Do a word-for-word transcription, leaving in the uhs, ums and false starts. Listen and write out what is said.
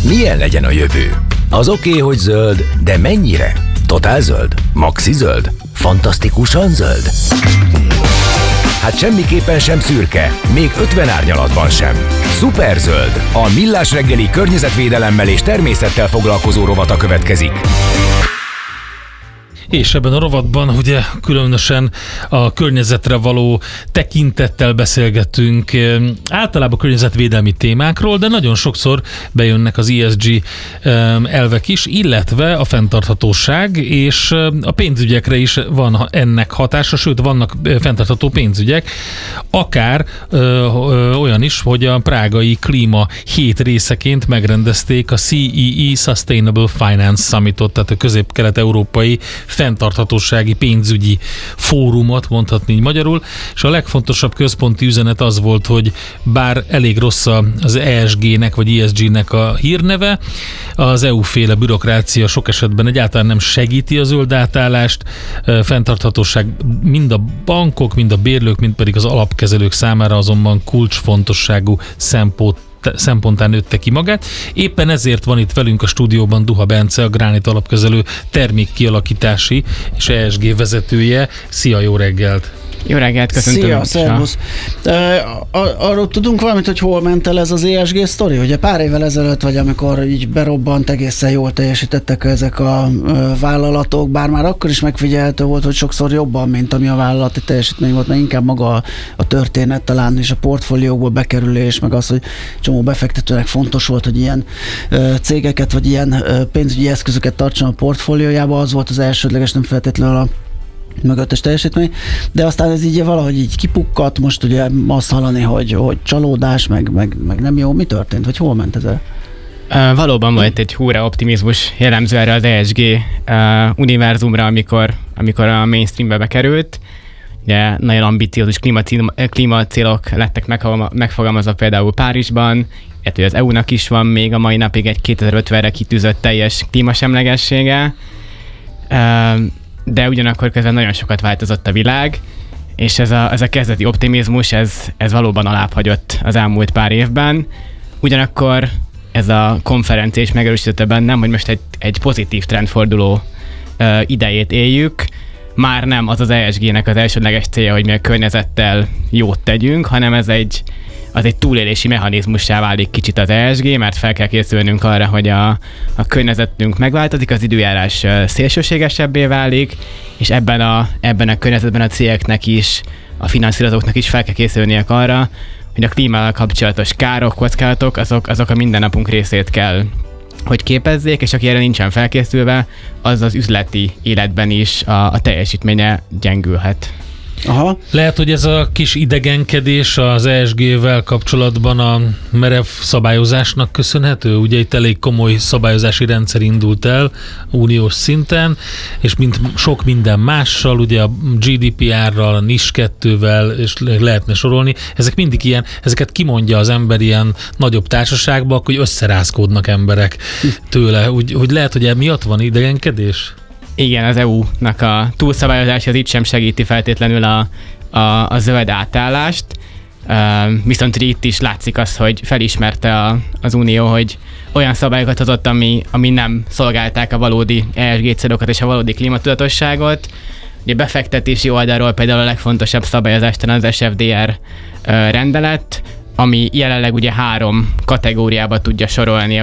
Milyen legyen a jövő? Az oké, okay, hogy zöld, de mennyire? Totál zöld? Maxi zöld? Fantasztikusan zöld? Hát semmiképpen sem szürke, még ötven árnyalatban sem. Szuperzöld, a Millás reggeli környezetvédelemmel és természettel foglalkozó rovata következik. És ebben a rovatban ugye különösen a környezetre való tekintettel beszélgetünk általában környezetvédelmi témákról, de nagyon sokszor bejönnek az E S G elvek is, illetve a fenntarthatóság, és a pénzügyekre is van ennek hatása, sőt vannak fenntartható pénzügyek, akár ö, ö, olyan is, hogy a prágai klíma hét részeként megrendezték a C E E Sustainable Finance Summitot, tehát a közép-kelet-európai fenntarthatósági pénzügyi fórumot, mondhatni így magyarul, és a legfontosabb központi üzenet az volt, hogy bár elég rossz az E S G-nek vagy E S G-nek a hírneve, az E U-féle bürokrácia sok esetben egyáltalán nem segíti a zöld átállást, fenntarthatóság mind a bankok, mind a bérlők, mind pedig az alapkezelők számára azonban kulcsfontosságú szempont szempontán nőtte ki magát. Éppen ezért van itt velünk a stúdióban Duha Bence, a Granit alapkezelő termékkialakítási és E S G vezetője. Szia, jó reggelt! Jó reggelt, köszöntöm! Szia, szervusz! Arról tudunk valamit, hogy hol ment el ez az E S G sztori? Ugye pár évvel ezelőtt, vagy amikor így berobbant, egészen jól teljesítettek ezek a vállalatok, bár már akkor is megfigyelhető volt, hogy sokszor jobban, mint ami a vállalati teljesítmény volt, mert inkább maga a történet talán, és a portfóliókból bekerülés, meg az, hogy csomó befektetőnek fontos volt, hogy ilyen cégeket, vagy ilyen pénzügyi eszközöket tartson a portfóliójába, az volt az elsődleges, nem feltétlenül a mögöttes teljesítmény, de aztán ez így valahogy így kipukkadt, most ugye azt hallani, hogy, hogy csalódás, meg, meg, meg nem jó. Mi történt, vagy hol ment ez el? Uh, valóban volt egy húra optimizmus jellemző erre az E S G uh, univerzumra, amikor, amikor a mainstreambe bekerült. Ugye nagyon ambiciózus klímacélok lettek megfogalmazva például Párizsban, illetve az E U-nak is van még a mai napig egy kétezer-ötvenre kitűzött teljes klímasemlegessége. Uh, de ugyanakkor közben nagyon sokat változott a világ, és ez a, ez a kezdeti optimizmus, ez, ez valóban alább hagyott az elmúlt pár évben. Ugyanakkor ez a konferencia is megerősítette bennem, hogy most egy, egy pozitív trendforduló uh, idejét éljük. Már nem az az E S G-nek az elsődleges célja, hogy mi a környezettel jót tegyünk, hanem ez egy, az egy túlélési mechanizmussá válik kicsit az E S G, mert fel kell készülnünk arra, hogy a, a környezetünk megváltozik, az időjárás szélsőségesebbé válik, és ebben a, ebben a környezetben a cégeknek is, a finanszírozóknak is fel kell készülniük arra, hogy a klímával kapcsolatos károk, kockázatok, azok, azok a mindennapunk részét kell, hogy képezzék, és aki erre nincsen felkészülve, az az üzleti életben is a, a teljesítménye gyengülhet. Aha. Lehet, hogy ez a kis idegenkedés az E S G-vel kapcsolatban a merev szabályozásnak köszönhető. Ugye itt elég komoly szabályozási rendszer indult el uniós szinten, és mint sok minden mással, ugye a G D P R-ral, a N I S kettővel, és lehetne sorolni, ezek mindig ilyen, ezeket kimondja az ember ilyen nagyobb társaságban, hogy összerázkódnak emberek tőle. Úgy, hogy lehet, hogy emiatt van idegenkedés? Igen, az E U-nak a túlszabályozása az itt sem segíti feltétlenül a, a, a zöld átállást, uh, viszont itt is látszik az, hogy felismerte a, az Unió, hogy olyan szabályokat hozott, ami, ami nem szolgálták a valódi E S G célokat és a valódi klímatudatosságot. Ugye befektetési oldalról például a legfontosabb szabályozás talán az S F D R uh, rendelet, ami jelenleg ugye három kategóriába tudja sorolni